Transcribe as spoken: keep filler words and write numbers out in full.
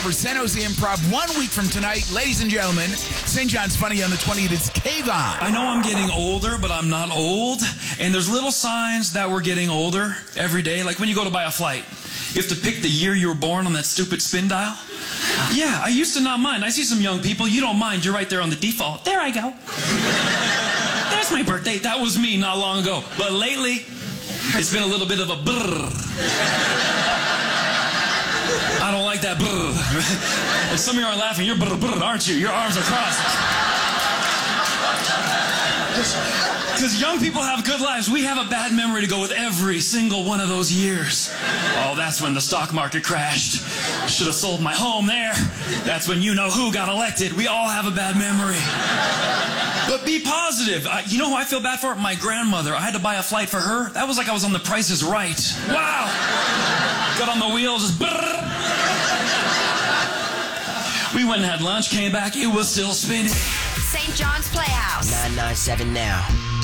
for San Jose Improv one week from tonight. Ladies and gentlemen, Saint John's Funny on the twentieth. It's Kayvon. I know I'm getting older, but I'm not old. And there's little signs that we're getting older every day. Like when you go to buy a flight, you have to pick the year you were born on that stupid spin dial. Yeah, I used to not mind. I see some young people, you don't mind. You're right there on the default. There I go. There's my birthday. That was me not long ago. But lately, it's been a little bit of a brrr. I don't like that brrr. And some of you are laughing. You're brrr, brrr, aren't you? Your arms are crossed. Because young people have good lives. We have a bad memory to go with every single one of those years. Oh, that's when the stock market crashed. Should have sold my home there. That's when you know who got elected. We all have a bad memory. But be positive. Uh, you know who I feel bad for? My grandmother. I had to buy a flight for her. That was like I was on The Price is Right. Wow. Got on the wheel, just brrr. We went and had lunch, came back, it was still spinning. Saint John's Playhouse. nine nine seven now.